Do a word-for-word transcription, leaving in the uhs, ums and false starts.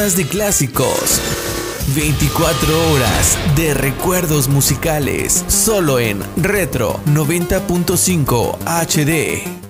de clásicos. veinticuatro horas de recuerdos musicales. Solo en Retro noventa punto cinco H D.